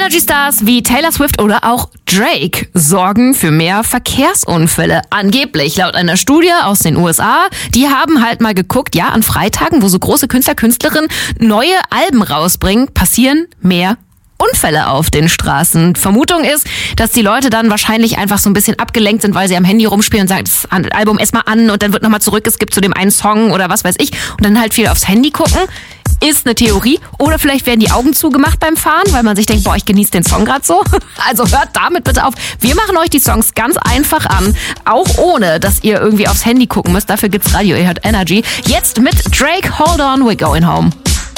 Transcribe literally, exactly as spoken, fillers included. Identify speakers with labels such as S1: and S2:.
S1: Energy-Stars wie Taylor Swift oder auch Drake sorgen für mehr Verkehrsunfälle. Angeblich, laut einer Studie aus den U S A. Die haben halt mal geguckt, ja, an Freitagen, wo so große Künstler, Künstlerinnen neue Alben rausbringen, passieren mehr Unfälle auf den Straßen. Vermutung ist, dass die Leute dann wahrscheinlich einfach so ein bisschen abgelenkt sind, weil sie am Handy rumspielen und sagen, das Album erst mal an und dann wird nochmal zurück, es gibt zu dem einen Song oder was weiß ich und dann halt viel aufs Handy gucken. Ist eine Theorie. Oder vielleicht werden die Augen zugemacht beim Fahren, weil man sich denkt, boah, ich genieße den Song gerade so. Also hört damit bitte auf. Wir machen euch die Songs ganz einfach an, auch ohne, dass ihr irgendwie aufs Handy gucken müsst. Dafür gibt's Radio, ihr hört Energy. Jetzt mit Drake, Hold On, We're Going Home.